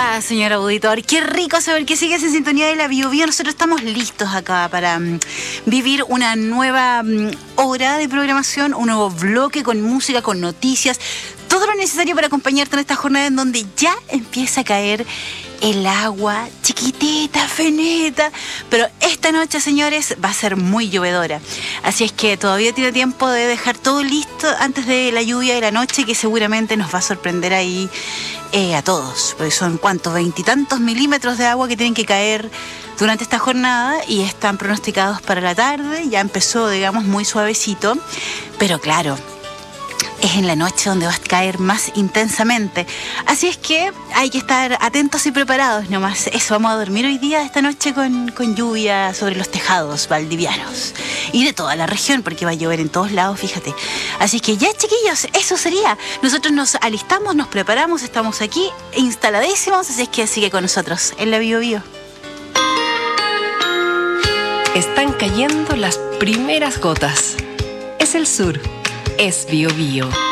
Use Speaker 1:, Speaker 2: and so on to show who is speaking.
Speaker 1: paz, señor auditor. Qué rico saber que sigues en sintonía de la Bio Bio. Nosotros estamos listos acá para vivir una nueva hora de programación, un nuevo bloque con música, con noticias, todo lo necesario para acompañarte en esta jornada en donde ya empieza a caer el agua, chiquitita, feneta, pero esta noche, señores, va a ser muy llovedora. Así es que todavía tiene tiempo de dejar todo listo antes de la lluvia de la noche, que seguramente nos va a sorprender ahí a todos, porque son, ¿cuántos? 20 y tantos milímetros de agua que tienen que caer durante esta jornada y están pronosticados para la tarde. Ya empezó, digamos, muy suavecito, pero claro, es en la noche donde va a caer más intensamente. Así es que hay que estar atentos y preparados nomás. Eso, vamos a dormir hoy día, esta noche, con lluvia sobre los tejados valdivianos. Y de toda la región, porque va a llover en todos lados, fíjate. Así que ya, chiquillos, eso sería. Nosotros nos alistamos, nos preparamos, estamos aquí instaladísimos. Así es que sigue con nosotros en la Bio Bio.
Speaker 2: Están cayendo las primeras gotas. Es el sur. Es Bio Bio.